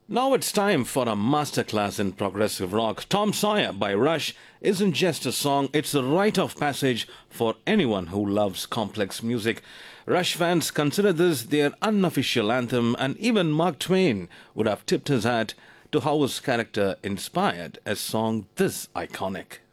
Now it's time for a masterclass in progressive rock. Tom Sawyer by Rush isn't just a song, it's a rite of passage for anyone who loves complex music. Rush fans consider this their unofficial anthem, and even Mark Twain would have tipped his hat to how his character inspired a song this iconic.